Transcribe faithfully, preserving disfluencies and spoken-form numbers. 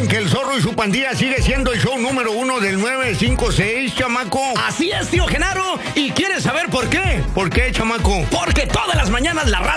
en que el Zorro y su pandilla sigue siendo el show número uno del nueve cinco seis, chamaco? Así es, tío Genaro. ¿Y quieres saber por qué? ¿Por qué, chamaco? Porque todas las mañanas la radio